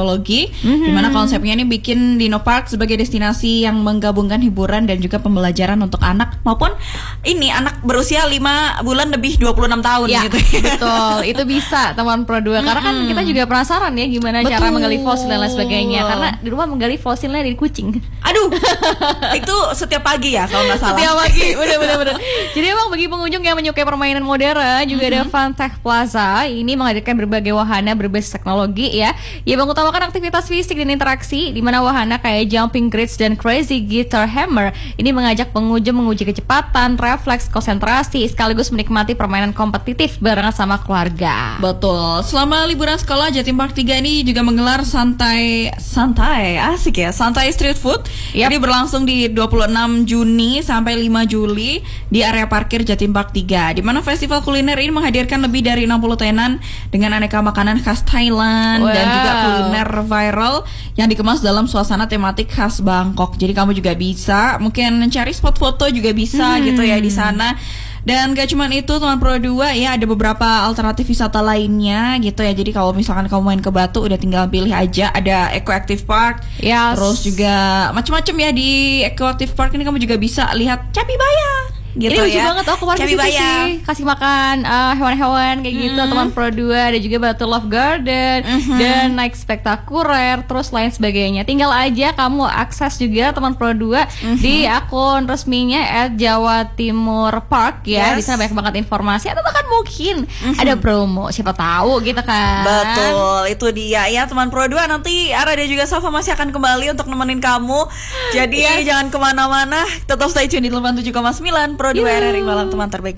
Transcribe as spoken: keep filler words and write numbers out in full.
teknologi, mm-hmm. dimana konsepnya ini bikin Dino Park sebagai destinasi yang menggabungkan hiburan dan juga pembelajaran untuk anak maupun ini anak berusia lima bulan lebih dua puluh enam tahun ya, gitu. Betul, itu bisa teman Pro dua karena kan kita juga penasaran ya gimana betul. cara menggali fosil dan lain sebagainya. Karena di rumah menggali fosilnya dari kucing. Aduh, itu setiap pagi ya kalau nggak salah. Setiap pagi, bener-bener. Jadi emang bagi pengunjung yang menyukai permainan modern juga mm-hmm. ada Fantech Plaza. Ini menghadirkan berbagai wahana berbasis teknologi ya, yang mengutamakan aktivitas fisik dan interaksi, di mana wahana kayak jumping grids dan crazy guitar hammer ini mengajak pengunjung menguji kecepatan, refleks, konsentrasi, sekaligus menikmati permainan kompetitif barengan sama keluarga. Betul. Selama liburan sekolah, Jatim Park tiga ini juga menggelar santai santai asik ya, santai street food. Yep. Jadi berlangsung di dua puluh enam Juni sampai lima Juli di area parkir Jatim Park tiga, di mana festival kuliner ini menghadirkan lebih dari enam puluh tenan dengan aneka makanan khas Thailand wow. dan juga kuliner viral yang dikemas dalam suasana tematik khas Bangkok. Jadi kamu juga bisa mungkin mencari spot foto juga bisa hmm. gitu ya di sana. Dan gak cuma itu teman Pro dua ya, ada beberapa alternatif wisata lainnya gitu ya. Jadi kalau misalkan kamu main ke Batu udah tinggal pilih aja, ada Eco Active Park. Yes. Terus juga macam-macam ya di Eco Active Park ini kamu juga bisa lihat capibaya. Gitu ini lucu ya. banget, aku kemarin sih kasih makan uh, hewan-hewan kayak gitu hmm. teman Pro dua, ada juga Batu Love Garden mm-hmm. dan naik spektakuler terus lain sebagainya. Tinggal aja kamu akses juga teman Pro dua mm-hmm. di akun resminya at Jawa Timur Park ya. Yes. Di sana banyak banget informasi atau bahkan mungkin mm-hmm. ada promo, siapa tahu gitu kan. Betul, itu dia ya teman Pro dua. Nanti Ara dan juga Safa masih akan kembali untuk nemenin kamu. Jadi yes. jangan kemana-mana, tetap stay tune di delapan puluh tujuh koma sembilan Pro dua R R I Malam Teman Terbaik.